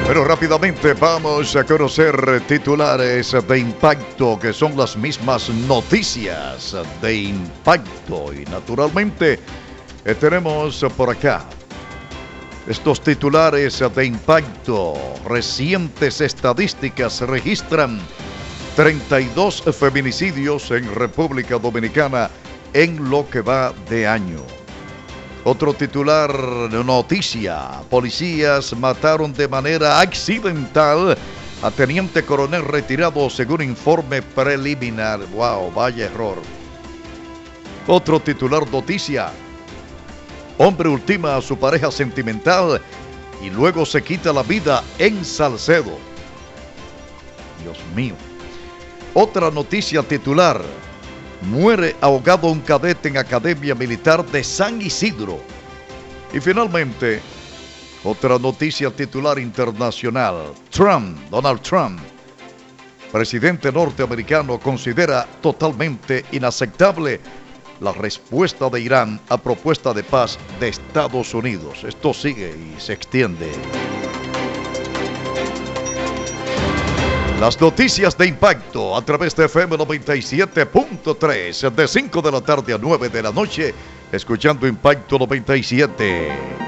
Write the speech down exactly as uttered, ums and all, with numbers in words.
Pero rápidamente vamos a conocer titulares de impacto, que son las mismas noticias de impacto. Y naturalmente eh, tenemos por acá estos titulares de impacto. Recientes estadísticas registran treinta y dos feminicidios en República Dominicana en lo que va de año. Otro titular, noticia: policías mataron de manera accidental a teniente coronel retirado según informe preliminar. Wow, vaya error. Otro titular, noticia: hombre ultima a su pareja sentimental y luego se quita la vida en Salcedo. Dios mío. Otra noticia titular: muere ahogado un cadete en Academia Militar de San Isidro. Y finalmente, otra noticia titular internacional: Trump, Donald Trump, presidente norteamericano, considera totalmente inaceptable la respuesta de Irán a propuesta de paz de Estados Unidos. Esto sigue y se extiende. Las noticias de impacto a través de F M noventa y siete punto tres, de cinco de la tarde a nueve de la noche, escuchando Impacto noventa y siete.